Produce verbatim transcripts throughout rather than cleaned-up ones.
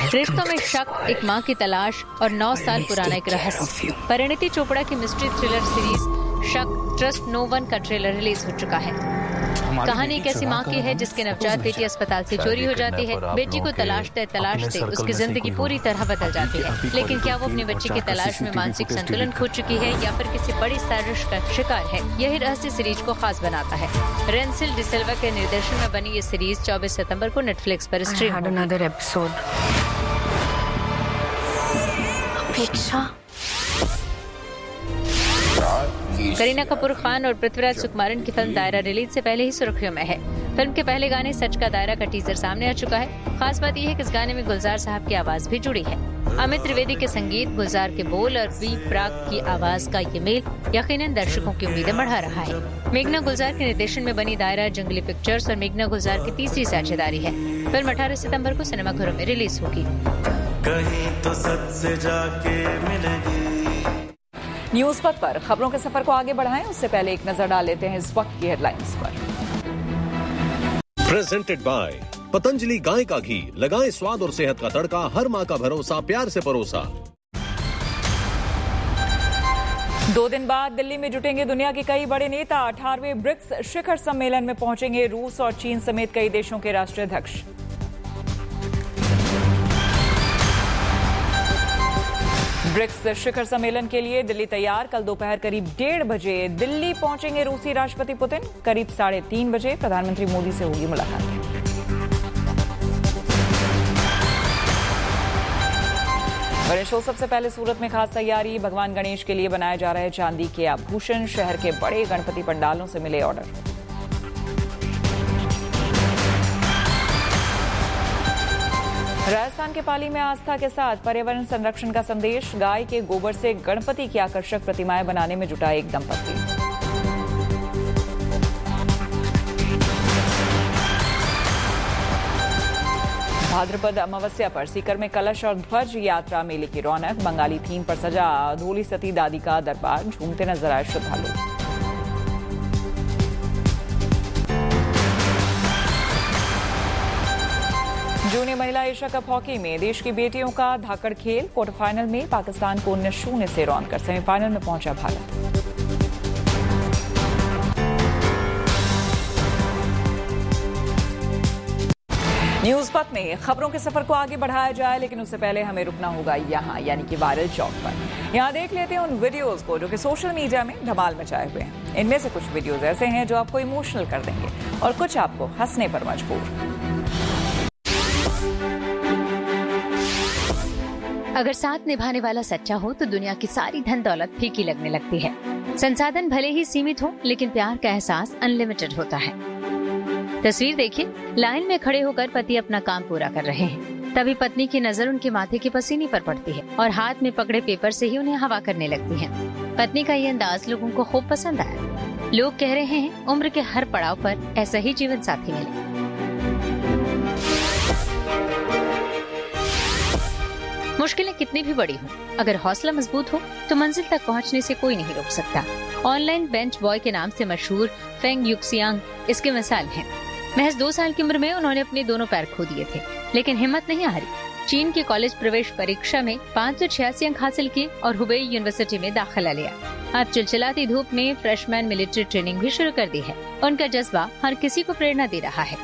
रिश्तों में शक, एक मां की तलाश और नौ साल पुराना एक रहस्य। परिणीति चोपड़ा की मिस्ट्री थ्रिलर सीरीज शक ट्रस्ट नो वन का ट्रेलर रिलीज हो चुका है। कहानी एक ऐसी मां की है जिसके नवजात बेटी अस्पताल से चोरी हो जाती है। बेटी को तलाशते तलाशते उसकी जिंदगी पूरी तरह बदल जाती है। लेकिन क्या वो अपनी बच्ची की तलाश में मानसिक संतुलन खो चुकी है या फिर किसी बड़ी साजिश का शिकार है? यही रहस्य सीरीज को खास बनाता है। रेंसिल डिसिल्वा के निर्देशन में बनी ये सीरीज चौबीस सितंबर को नेटफ्लिक्स पर स्ट्रीम होगी। अपेक्षा। करीना कपूर खान और पृथ्वीराज सुकुमारन की फिल्म दायरा रिलीज से पहले ही सुर्खियों में है। फिल्म के पहले गाने सच का दायरा का टीजर सामने आ चुका है। खास बात यह है कि इस गाने में गुलजार साहब की आवाज भी जुड़ी है। अमित त्रिवेदी के संगीत, गुलजार के बोल और बी प्राक की आवाज का ये मेल यकीनन दर्शकों की उम्मीदें बढ़ा रहा है। मेघना गुलजार के निर्देशन में बनी दायरा जंगली पिक्चर्स और मेघना गुलजार की तीसरी साझेदारी है। फिल्म अठारह सितंबर को सिनेमाघरों में रिलीज होगी। कहीं तो सच से जाके मिलेगी। न्यूज पथ पर खबरों के सफर को आगे बढ़ाएं, उससे पहले एक नजर डाल लेते हैं इस वक्त की हेडलाइंस पर। प्रेजेंटेड बाय पतंजलि गाय का घी, लगाएं स्वाद और सेहत का तड़का, हर माँ का भरोसा, प्यार से परोसा। दो दिन बाद दिल्ली में जुटेंगे दुनिया के कई बड़े नेता। अठारहवें ब्रिक्स शिखर सम्मेलन में पहुंचेंगे रूस और चीन समेत कई देशों के राष्ट्राध्यक्ष। ब्रिक्स शिखर सम्मेलन के लिए दिल्ली तैयार। कल दोपहर करीब डेढ़ बजे दिल्ली पहुंचेंगे रूसी राष्ट्रपति पुतिन। करीब साढ़े तीन बजे प्रधानमंत्री मोदी से होगी मुलाकात। बड़े शो सबसे पहले सूरत में खास तैयारी। भगवान गणेश के लिए बनाए जा रहे चांदी के आभूषण। शहर के बड़े गणपति पंडालों से मिले ऑर्डर। राजस्थान के पाली में आस्था के साथ पर्यावरण संरक्षण का संदेश। गाय के गोबर से गणपति की आकर्षक प्रतिमाएं बनाने में जुटा एक दंपति। भाद्रपद अमावस्या पर सीकर में कलश और ध्वज यात्रा मेले की रौनक। बंगाली थीम पर सजा धोली सती दादी का दरबार। झूमते नजर आए श्रद्धालु। जूनियर महिला एशिया कप हॉकी में देश की बेटियों का धाकड़ खेल। क्वार्टर फाइनल में पाकिस्तान को उन्नीस शून्य से रौंद कर सेमीफाइनल में पहुंचा भारत। न्यूज पथ में खबरों के सफर को आगे बढ़ाया जाए, लेकिन उससे पहले हमें रुकना होगा यहाँ, यानी कि वायरल चौक पर। यहाँ देख लेते हैं उन वीडियोस को जो कि सोशल मीडिया में धमाल मचाए हुए हैं। इनमें से कुछ वीडियोस ऐसे हैं जो आपको इमोशनल कर देंगे और कुछ आपको हंसने पर मजबूर। अगर साथ निभाने वाला सच्चा हो तो दुनिया की सारी धन दौलत फीकी लगने लगती है। संसाधन भले ही सीमित हो, लेकिन प्यार का एहसास अनलिमिटेड होता है। तस्वीर देखिए, लाइन में खड़े होकर पति अपना काम पूरा कर रहे हैं। तभी पत्नी की नजर उनके माथे के पसीने पर पड़ती है और हाथ में पकड़े पेपर से ही उन्हें हवा करने लगती है। पत्नी का ये अंदाज लोगों को खूब पसंद आया। लोग कह रहे हैं उम्र के हर पड़ाव पर ऐसा ही जीवन साथी मिले। मुश्किलें कितनी भी बड़ी हों, अगर हौसला मजबूत हो तो मंजिल तक पहुंचने से कोई नहीं रोक सकता। ऑनलाइन बेंच बॉय के नाम से मशहूर फेंग युक्सियांग इसके मिसाल हैं। महज दो साल की उम्र में उन्होंने अपने दोनों पैर खो दिए थे, लेकिन हिम्मत नहीं हारी। चीन की कॉलेज प्रवेश परीक्षा में पाँच सौ छियासी अंक हासिल किए और हुबेई यूनिवर्सिटी में दाखिला लिया। अब चिलचिलाती धूप में फ्रेशमैन मिलिट्री ट्रेनिंग भी शुरू कर दी है। उनका जज्बा हर किसी को प्रेरणा दे रहा है।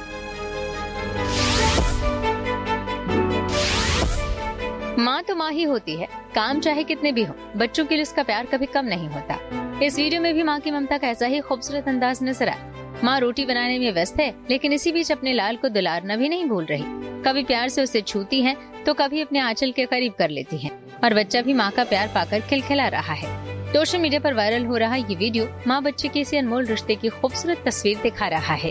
माँ तो माँ ही होती है, काम चाहे कितने भी हो, बच्चों के लिए उसका प्यार कभी कम नहीं होता। इस वीडियो में भी माँ की ममता का ऐसा ही खूबसूरत अंदाज नजर आया। माँ रोटी बनाने में व्यस्त है, लेकिन इसी बीच अपने लाल को दुलारना भी नहीं भूल रही। कभी प्यार से उसे छूती हैं, तो कभी अपने आंचल के करीब कर लेती हैं, और बच्चा भी माँ का प्यार पाकर खिलखिला रहा है। सोशल मीडिया पर वायरल हो रहा ये वीडियो माँ बच्चे के इसी अनमोल रिश्ते की खूबसूरत तस्वीर दिखा रहा है।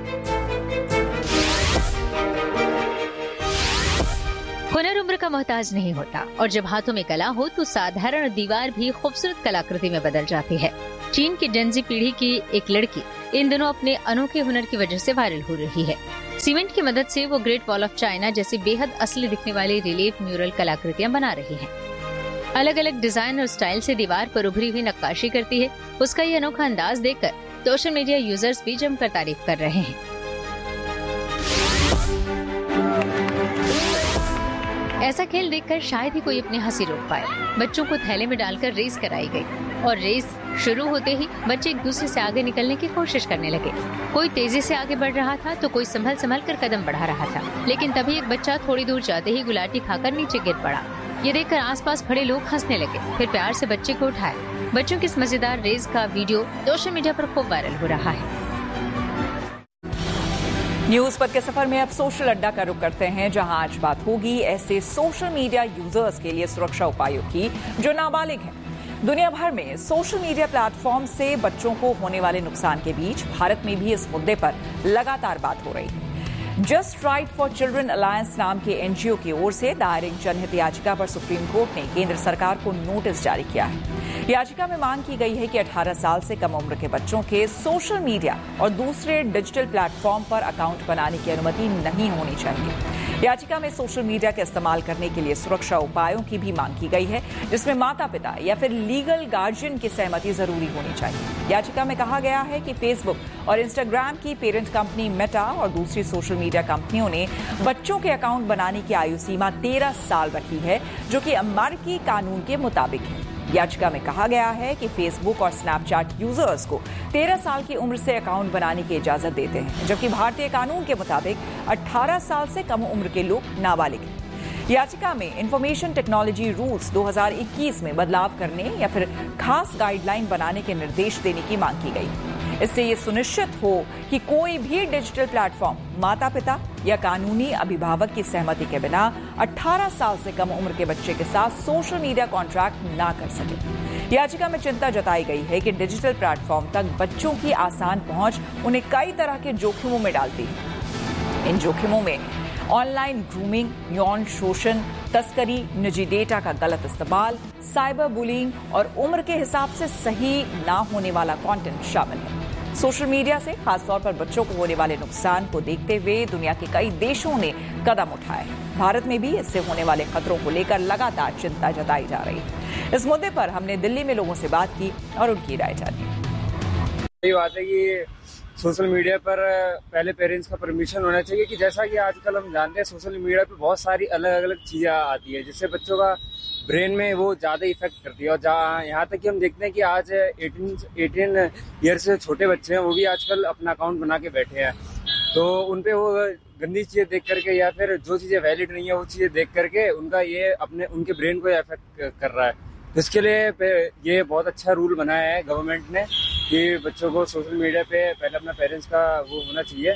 हुनर उम्र का मोहताज नहीं होता, और जब हाथों में कला हो तो साधारण दीवार भी खूबसूरत कलाकृति में बदल जाती है। चीन की जेनजी पीढ़ी की एक लड़की इन दिनों अपने अनोखे हुनर की वजह से वायरल हो रही है। सीमेंट की मदद से वो ग्रेट वॉल ऑफ चाइना जैसी बेहद असली दिखने वाली रिलीफ म्यूरल कलाकृतियां बना रही है। अलग अलग डिजाइन और स्टाइल से दीवार पर उभरी हुई नक्काशी करती है। उसका ये अनोखा अंदाज देखकर सोशल मीडिया यूजर्स भी जमकर तारीफ कर रहे हैं। ऐसा खेल देखकर शायद ही कोई अपनी हंसी रोक पाए। बच्चों को थैले में डालकर रेस कराई गई और रेस शुरू होते ही बच्चे एक दूसरे से आगे निकलने की कोशिश करने लगे। कोई तेजी से आगे बढ़ रहा था तो कोई संभल संभल कर कदम बढ़ा रहा था, लेकिन तभी एक बच्चा थोड़ी दूर जाते ही गुलाटी खाकर नीचे गिर पड़ा। ये देखकर आसपास खड़े लोग हंसने लगे, फिर प्यार से बच्चे को उठाया। बच्चों की इस मजेदार रेस का वीडियो सोशल मीडिया पर खूब वायरल हो रहा है। न्यूज पथ के सफर में अब सोशल अड्डा का रुख करते हैं, जहां आज बात होगी ऐसे सोशल मीडिया यूजर्स के लिए सुरक्षा उपायों की जो नाबालिग हैं। दुनिया भर में सोशल मीडिया प्लेटफॉर्म से बच्चों को होने वाले नुकसान के बीच भारत में भी इस मुद्दे पर लगातार बात हो रही है। Just right for children alliance नाम के एनजीओ की ओर से दायर एक जनहित याचिका पर सुप्रीम कोर्ट ने केंद्र सरकार को नोटिस जारी किया है। याचिका में मांग की गई है कि अठारह साल से कम उम्र के बच्चों के सोशल मीडिया और दूसरे डिजिटल प्लेटफॉर्म पर अकाउंट बनाने की अनुमति नहीं होनी चाहिए। याचिका में सोशल मीडिया के इस्तेमाल करने के लिए सुरक्षा उपायों की भी मांग की गई है, जिसमें माता पिता या फिर लीगल गार्जियन की सहमति जरूरी होनी चाहिए। याचिका में कहा गया है कि फेसबुक और इंस्टाग्राम की पेरेंट कंपनी मेटा और दूसरी सोशल मीडिया कंपनियों ने बच्चों के अकाउंट बनाने की आयु सीमा तेरह साल रखी है, जो कि अमेरिकी कानून के मुताबिक है। याचिका में कहा गया है कि फेसबुक और स्नैपचैट यूजर्स को तेरह साल की उम्र से अकाउंट बनाने की इजाजत देते हैं, जबकि भारतीय कानून के मुताबिक अठारह साल से कम उम्र के लोग नाबालिग हैं। याचिका में इंफॉर्मेशन टेक्नोलॉजी रूल्स दो हज़ार इक्कीस में बदलाव करने या फिर खास गाइडलाइन बनाने के निर्देश देने की मांग की गई। इससे ये सुनिश्चित हो कि कोई भी डिजिटल प्लेटफॉर्म माता पिता या कानूनी अभिभावक की सहमति के बिना अठारह साल से कम उम्र के बच्चे के साथ सोशल मीडिया कॉन्ट्रैक्ट ना कर सके। याचिका में चिंता जताई गई है कि डिजिटल प्लेटफॉर्म तक बच्चों की आसान पहुंच उन्हें कई तरह के जोखिमों में डालती है। इन जोखिमों में ऑनलाइन ग्रूमिंग, यौन शोषण, तस्करी, निजी डेटा का गलत इस्तेमाल, साइबर बुलिंग और उम्र के हिसाब से सही ना होने वाला कंटेंट शामिल है। सोशल मीडिया से खासतौर पर बच्चों को होने वाले नुकसान को देखते हुए दुनिया के कई देशों ने कदम उठाए हैं। भारत में भी इससे होने वाले खतरों को लेकर लगातार चिंता जताई जा रही है। इस मुद्दे पर हमने दिल्ली में लोगों से बात की और उनकी राय जानी। यही बात है कि सोशल मीडिया पर पहले पेरेंट्स का परमिशन होना चाहिए, कि जैसा कि आजकल हम जानते हैं सोशल मीडिया पे बहुत सारी अलग अलग चीज़ें आती है जिससे बच्चों का ब्रेन में वो ज़्यादा इफेक्ट करती है। और यहाँ तक कि हम देखते हैं कि आज अठारह ईयर से छोटे बच्चे हैं वो भी आजकल अपना अकाउंट बना के बैठे हैं, तो उन पे वो गंदी चीज़ें देख करके या फिर जो चीज़ें वैलिड नहीं है वो चीज़ें देख करके उनका ये अपने उनके ब्रेन को इफेक्ट कर रहा है। तो इसके लिए ये बहुत अच्छा रूल बनाया है गवर्नमेंट ने कि बच्चों को सोशल मीडिया पे पहले अपना पेरेंट्स का वो होना चाहिए,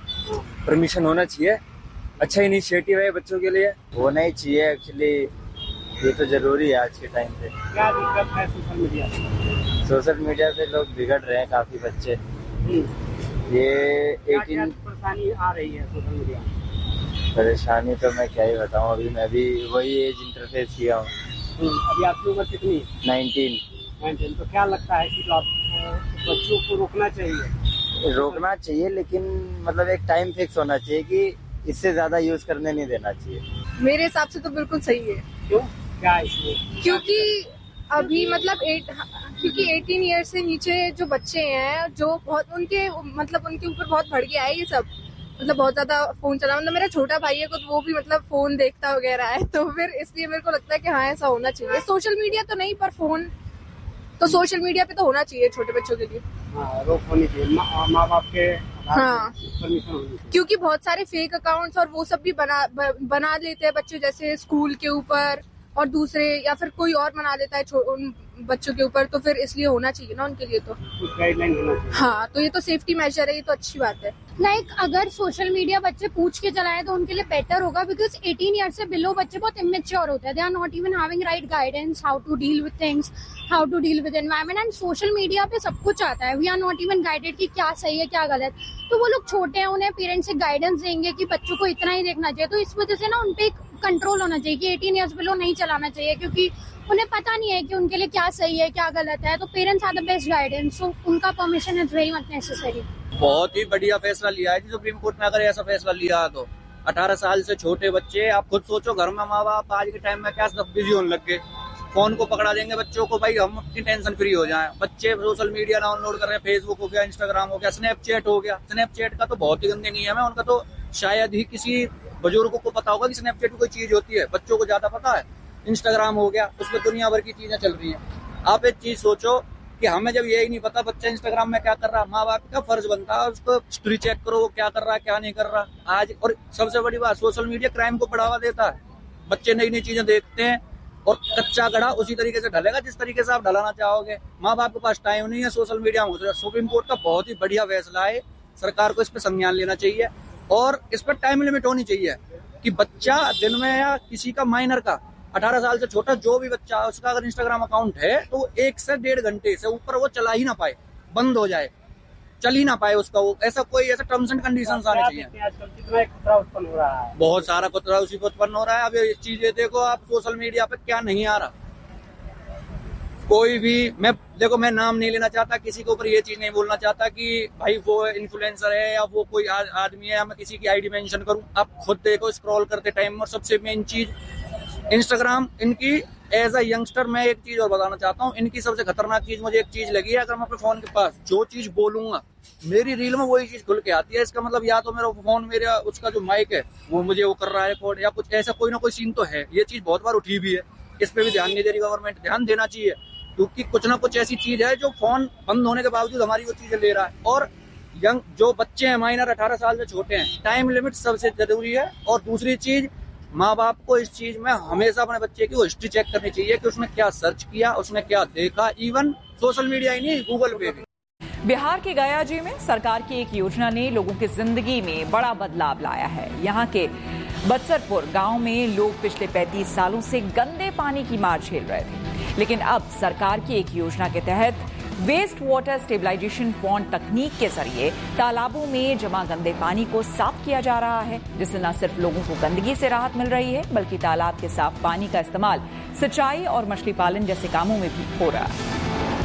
परमिशन होना चाहिए। अच्छा इनिशिएटिव है बच्चों के लिए, होना ही चाहिए। एक्चुअली ये तो जरूरी है आज के टाइम पे। क्या दिक्कत है सोशल मीडिया से? सोशल मीडिया से लोग बिगड़ रहे हैं काफी बच्चे। ये एटीन परेशानी आ रही है सोशल मीडिया। परेशानी तो मैं क्या ही बताऊँ, अभी मैं भी वही एज इंटरफेस किया हूँ। अभी आपकी उम्र कितनी? नाइनटीन। नाइनटीन। तो क्या लगता है कि बच्चों को रोकना चाहिए? रोकना चाहिए, लेकिन मतलब एक टाइम फिक्स होना चाहिए कि इससे ज्यादा यूज करने नहीं देना चाहिए। मेरे हिसाब से तो बिल्कुल सही है। क्यों? क्या इसमें? क्योंकि अभी मतलब एट क्योंकि अठारह ईयर से नीचे जो बच्चे हैं जो बहुत उनके मतलब उनके ऊपर बहुत बढ़ गया है ये सब, मतलब बहुत ज्यादा फोन चला। मतलब मेरा छोटा भाई है तो वो भी मतलब फोन देखता वगैरह है, तो फिर इसलिए मेरे को लगता है कि हाँ ऐसा होना चाहिए। सोशल मीडिया तो नहीं पर फोन तो सोशल मीडिया पे तो होना चाहिए छोटे बच्चों के लिए। हाँ, रोक होनी चाहिए, माँ बाप के हाँ, परमिशन होनी चाहिए। क्योंकि बहुत सारे फेक अकाउंट्स और वो सब भी बना ब, बना लेते हैं बच्चे, जैसे स्कूल के ऊपर और दूसरे या फिर कोई और बना लेता है उन बच्चों के ऊपर, तो फिर इसलिए होना चाहिए ना उनके लिए तो कुछ गाइडलाइन होना चाहिए। हाँ, तो ये तो सेफ्टी मेजर है, ये तो अच्छी बात है। लाइक like, अगर सोशल मीडिया बच्चे पूछ के चलाए तो उनके लिए बेटर होगा, बिकॉज अठारह ईयर से बिलो बच्चे बहुत इमेच्योर होते हैं। They are not even having right guidance how to deal with things, how to deal with environment. And social media पे सब कुछ आता है, we are not even guided कि क्या सही है क्या गलत। तो वो लोग छोटे हैं, उन्हें पेरेंट्स से गाइडेंस देंगे कि बच्चों को इतना ही देखना चाहिए। तो इस वजह से ना उनपे एक कंट्रोल होना चाहिए कि अठारह ईयर्स बिलो नहीं चलाना चाहिए, क्योंकि उन्हें पता नहीं है कि उनके लिए क्या सही है क्या गलत है। तो parents are the best guidance, सो उनका permission is very much necessary. बहुत ही बढ़िया फैसला लिया है जी सुप्रीम कोर्ट ने। अगर ऐसा फैसला लिया तो अठारह साल से छोटे बच्चे, आप खुद सोचो घर में माँ बाप आज के टाइम में क्या सब बिजी होने लग गए, फोन को पकड़ा देंगे बच्चों को, भाई हम अपनी टेंशन फ्री हो जाएं। बच्चे सोशल मीडिया डाउनलोड कर रहे हैं, फेसबुक हो गया, इंस्टाग्राम हो गया, स्नैपचैट हो गया। स्नैपचैट का तो बहुत ही गंदे नियम है, उनका तो शायद ही किसी बुजुर्गों को पता होगा कि स्नैपचैट में कोई चीज होती है, बच्चों को ज्यादा पता है। इंस्टाग्राम हो गया, उसमें दुनिया भर की चीजें चल रही हैं। आप एक चीज सोचो कि हमें जब यही नहीं पता बच्चा इंस्टाग्राम में क्या कर रहा है, माँ बाप का फर्ज बनता है उसको हिस्ट्री चेक करो, वो क्या कर रहा है क्या नहीं कर रहा आज। और सबसे बड़ी बात, सोशल मीडिया क्राइम को बढ़ावा देता है। बच्चे नई नई चीजें देखते हैं और कच्चा गढ़ा उसी तरीके से ढलेगा जिस तरीके से आप ढलाना चाहोगे। माँ बाप के पास टाइम नहीं है सोशल मीडिया में। सुप्रीम कोर्ट का बहुत ही बढ़िया फैसला है, सरकार को इस पर संज्ञान लेना चाहिए और इस पर टाइम लिमिट होनी चाहिए कि बच्चा दिन में या किसी का माइनर का अठारह साल से छोटा जो भी बच्चा है उसका अगर इंस्टाग्राम अकाउंट है तो वो एक से डेढ़ घंटे से ऊपर वो चला ही ना पाए, बंद हो जाए, चल ही ना पाए उसका। वो ऐसा कोई ऐसा टर्म्स एंड कंडीशंस आने चाहिए। उत्पन्न हो रहा है, बहुत सारा खतरा उसी पर उत्पन्न हो रहा है। अब ये चीजें देखो आप सोशल मीडिया पे क्या नहीं आ रहा, कोई भी। मैं देखो मैं नाम नहीं लेना चाहता, किसी के ऊपर ये चीज नहीं बोलना चाहता कि भाई वो इन्फ्लुएंसर है या वो कोई आदमी है या मैं किसी की आईडी मेंशन करूं। आप खुद देखो स्क्रॉल करते टाइम। और सबसे मेन चीज इंस्टाग्राम, इनकी एज अ यंगस्टर मैं एक चीज और बताना चाहता हूँ, इनकी सबसे खतरनाक चीज मुझे एक चीज लगी है। अगर मैं अपने फोन के पास जो चीज बोलूंगा मेरी रील में वही चीज खुल के आती है, इसका मतलब या तो मेरा फोन मेरा उसका जो माइक है वो मुझे वो कर रहा है रिकॉर्ड, या कुछ ऐसा कोई ना कोई सीन तो है। ये चीज बहुत बार उठी भी है, इस पे भी ध्यान नहीं दे रही गवर्नमेंट। ध्यान देना चाहिए क्योंकि कुछ ना कुछ ऐसी चीज है जो फोन बंद होने के बावजूद हमारी वो चीजें ले रहा है। और यंग जो बच्चे हैं माइनर अठारह साल से छोटे हैं, टाइम लिमिट सबसे जरूरी है। और दूसरी चीज, माँ बाप को इस चीज में हमेशा अपने बच्चे की वो हिस्ट्री चेक करनी चाहिए कि उसने क्या सर्च किया, उसने क्या देखा। इवन सोशल मीडिया ही नहीं, गूगल पे भी। बिहार के गया जी में सरकार की एक योजना ने लोगों की जिंदगी में बड़ा बदलाव लाया है। यहाँ के बत्सरपुर गांव में लोग पिछले पैंतीस सालों से गंदे पानी की मार झेल रहे थे, लेकिन अब सरकार की एक योजना के तहत वेस्ट वाटर स्टेबलाइजेशन पॉन्ड तकनीक के जरिए तालाबों में जमा गंदे पानी को साफ किया जा रहा है, जिससे न सिर्फ लोगों को गंदगी से राहत मिल रही है बल्कि तालाब के साफ पानी का इस्तेमाल सिंचाई और मछली पालन जैसे कामों में भी हो रहा है।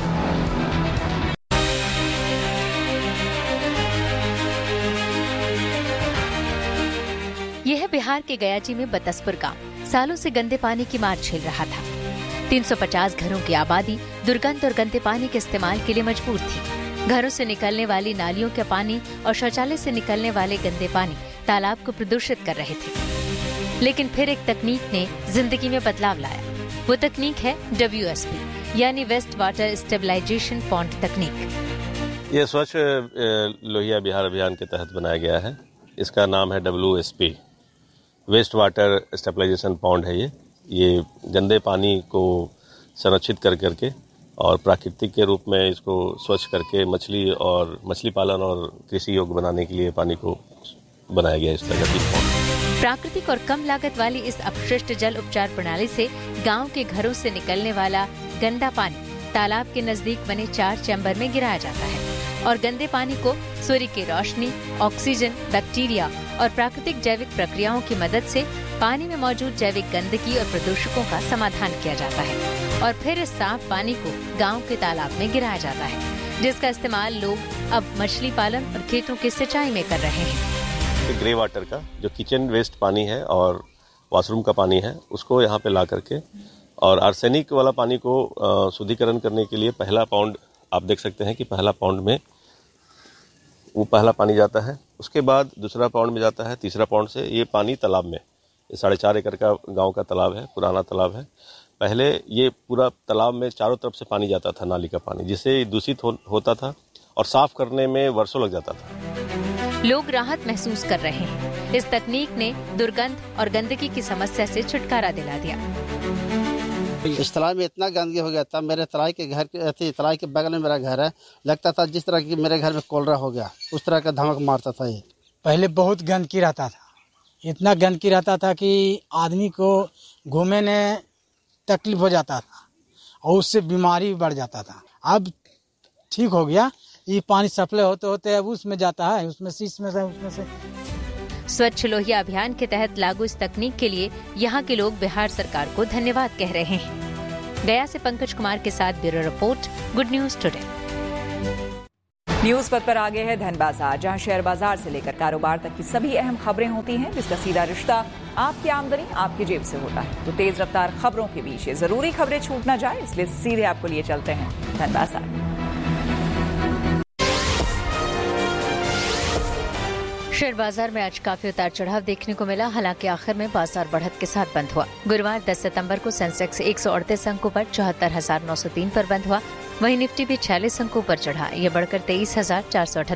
यह है बिहार के गयाजी में बतसपुर गांव। सालों से गंदे पानी की मार झेल रहा था। तीन सौ पचास घरों की आबादी दुर्गंध और गंदे पानी के इस्तेमाल के लिए मजबूर थी। घरों से निकलने वाली नालियों का पानी और शौचालय से निकलने वाले गंदे पानी तालाब को प्रदूषित कर रहे थे। लेकिन फिर एक तकनीक ने जिंदगी में बदलाव लाया। वो तकनीक है डब्ल्यू एस पी यानी वेस्ट वाटर स्टेबलाइजेशन पॉन्ड तकनीक। ये स्वच्छ लोहिया बिहार अभियान के तहत बनाया गया है। इसका नाम है W S P, waste water stabilization pond है। ये ये गंदे पानी को संरक्षित कर करके और प्राकृतिक के रूप में इसको स्वच्छ करके मछली और मछली पालन और कृषि योग्य बनाने के लिए पानी को बनाया गया इस तरह की पॉन्ड। प्राकृतिक और कम लागत वाली इस अपशिष्ट जल उपचार प्रणाली से गांव के घरों से निकलने वाला गंदा पानी तालाब के नजदीक बने चार चैम्बर में गिराया जाता है और गंदे पानी को सूर्य की रोशनी, ऑक्सीजन, बैक्टीरिया और प्राकृतिक जैविक प्रक्रियाओं की मदद से पानी में मौजूद जैविक गंदगी और प्रदूषकों का समाधान किया जाता है और फिर इस साफ पानी को गांव के तालाब में गिराया जाता है, जिसका इस्तेमाल लोग अब मछली पालन और खेतों की सिंचाई में कर रहे हैं। ग्रे वाटर का जो किचन वेस्ट पानी है और वॉशरूम का पानी है उसको यहाँ पे ला करके और आर्सेनिक वाला पानी को शुद्धिकरण करने के लिए पहला पॉन्ड आप देख सकते हैं कि पहला पॉन्ड में वो पहला पानी जाता है, उसके बाद दूसरा पॉन्ड में जाता है, तीसरा पॉन्ड से ये पानी तालाब में, ये साढ़े चार एकड़ का गांव का तालाब है, पुराना तालाब है। पहले ये पूरा तालाब में चारों तरफ से पानी जाता था, नाली का पानी, जिससे दूषित हो, होता था और साफ करने में वर्षों लग जाता था। लोग राहत महसूस कर रहे हैं। इस तकनीक ने दुर्गंध और गंदगी की समस्या से छुटकारा दिला दिया। इस तालाब में इतना गंदगी हो गया था, मेरे तराई के घर के तराई के बगल में मेरा घर है, लगता था जिस तरह की मेरे घर में कोलरा हो गया उस तरह का धमक मारता था। ये पहले बहुत गंदगी रहता था, इतना गंदगी रहता था कि आदमी को घूमने में तकलीफ हो जाता था और उससे बीमारी भी बढ़ जाता था। अब ठीक हो गया, ये पानी सप्लाई होते होते अब उसमें जाता है, उसमें से इसमें से उसमें से। स्वच्छ लोहिया अभियान के तहत लागू इस तकनीक के लिए यहाँ के लोग बिहार सरकार को धन्यवाद कह रहे हैं। गया से पंकज कुमार के साथ bureau report, good news today. News पथ पर आगे है धन बाजार, जहां शेयर बाजार से लेकर कारोबार तक की सभी अहम खबरें होती हैं, जिसका सीधा रिश्ता आपकी आमदनी आपकी जेब से होता है। तो तेज रफ्तार खबरों के बीच ये जरूरी खबरें छूट ना जाए, इसलिए सीधे आपको लिए चलते हैं धन बाजार। शेयर बाजार में आज काफी उतार चढ़ाव देखने को मिला, हालांकि आखिर में बाजार बढ़त के साथ बंद हुआ। गुरुवार दस सितंबर को सेंसेक्स एक सौ अड़तीस अंकों पर चौहत्तर हजार नौ सौ तीन पर बंद हुआ। वहीं निफ्टी भी छियालीस अंकों पर चढ़ा, यह बढ़कर तेईस हजार चार सौ